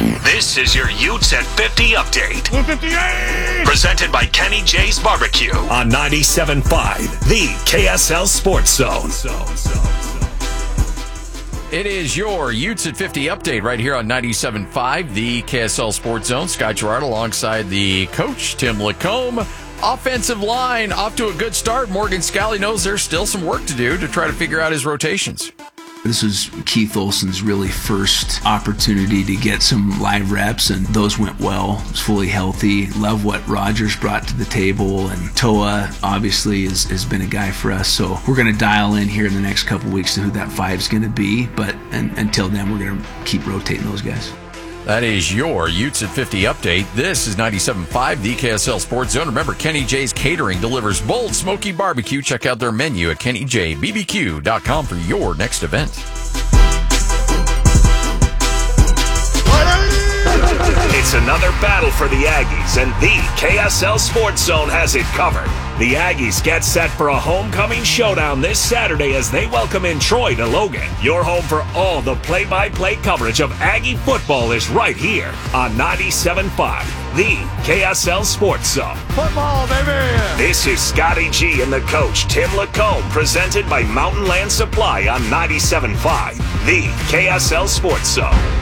This is your Utes at 50 update. 58! Presented by Kenny J's Barbecue on 97.5, the KSL Sports Zone. It is your Utes at 50 update right here on 97.5, the KSL Sports Zone. Scott Gerard alongside the coach, Tim Lacombe. Offensive line off to a good start. Morgan Scally knows there's still some work to do to try to figure out his rotations. This was Keith Olson's really first opportunity to get some live reps, and those went well. He was fully healthy. Love what Rogers brought to the table, and Toa obviously has been a guy for us. So we're going to dial in here in the next couple weeks to who that 5 is going to be, but until then, we're going to keep rotating those guys. That is your Utes at 50 update. This is 97.5, the KSL Sports Zone. Remember, Kenny J's Catering delivers bold, smoky barbecue. Check out their menu at kennyjbbq.com for your next event. It's another battle for the Aggies, and the KSL Sports Zone has it covered. The Aggies get set for a homecoming showdown this Saturday as they welcome in Troy to Logan. Your home for all the play-by-play coverage of Aggie football is right here on 97.5, the KSL Sports Zone. Football, baby! This is Scotty G and the coach, Tim Lacombe, presented by Mountain Land Supply on 97.5, the KSL Sports Zone.